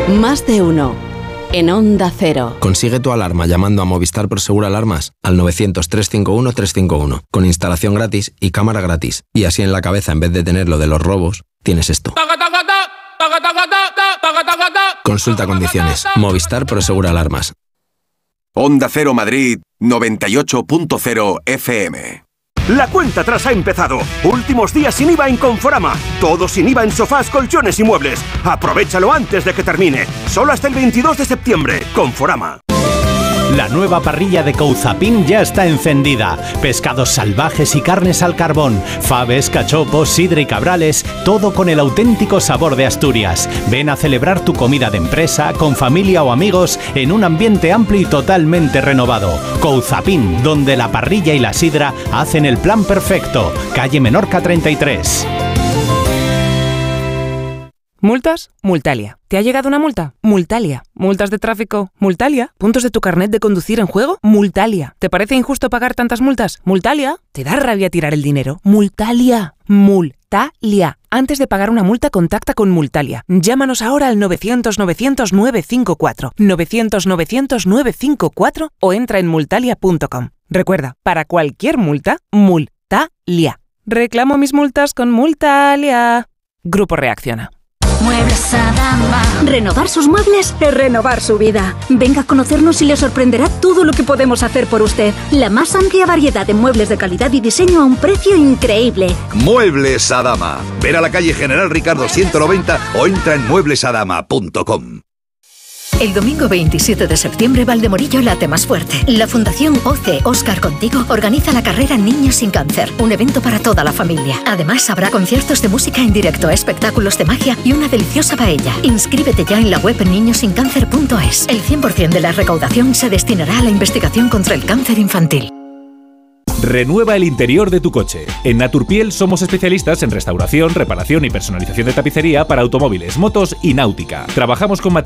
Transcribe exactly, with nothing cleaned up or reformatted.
Más de uno. En Onda Cero. Consigue tu alarma llamando a Movistar Prosegur Alarmas al novecientos, trescientos cincuenta y uno, trescientos cincuenta y uno, con instalación gratis y cámara gratis. Y así en la cabeza, en vez de tener lo de los robos, tienes esto. Consulta condiciones. Movistar Prosegur Alarmas. Onda Cero Madrid noventa y ocho punto cero F M. La cuenta atrás ha empezado. Últimos días sin I V A en Conforama. Todo sin I V A en sofás, colchones y muebles. Aprovéchalo antes de que termine. Solo hasta el veintidós de septiembre. Conforama. La nueva parrilla de Couzapin ya está encendida. Pescados salvajes y carnes al carbón, faves, cachopos, sidra y cabrales, todo con el auténtico sabor de Asturias. Ven a celebrar tu comida de empresa, con familia o amigos, en un ambiente amplio y totalmente renovado. Couzapin, donde la parrilla y la sidra hacen el plan perfecto. Calle Menorca treinta y tres. ¿Multas? Multalia. ¿Te ha llegado una multa? Multalia. ¿Multas de tráfico? Multalia. ¿Puntos de tu carnet de conducir en juego? Multalia. ¿Te parece injusto pagar tantas multas? Multalia. ¿Te da rabia tirar el dinero? Multalia. Multalia. Antes de pagar una multa, contacta con Multalia. Llámanos ahora al novecientos, novecientos, novecientos cincuenta y cuatro, novecientos, novecientos, novecientos cincuenta y cuatro o entra en multalia punto com. Recuerda, para cualquier multa, Multalia. Reclamo mis multas con Multalia. Grupo Reacciona. Muebles Adama. Renovar sus muebles es renovar su vida. Venga a conocernos y le sorprenderá todo lo que podemos hacer por usted. La más amplia variedad de muebles de calidad y diseño a un precio increíble. Muebles Adama. Ver a la calle General Ricardo ciento noventa o entra en muebles adama punto com. El domingo veintisiete de septiembre, Valdemorillo late más fuerte. La Fundación O C E Óscar Contigo organiza la carrera Niños sin Cáncer, un evento para toda la familia. Además, habrá conciertos de música en directo, espectáculos de magia y una deliciosa paella. Inscríbete ya en la web niños sin cáncer punto es. El cien por ciento de la recaudación se destinará a la investigación contra el cáncer infantil. Renueva el interior de tu coche. En Naturpiel somos especialistas en restauración, reparación y personalización de tapicería para automóviles, motos y náutica. Trabajamos con materiales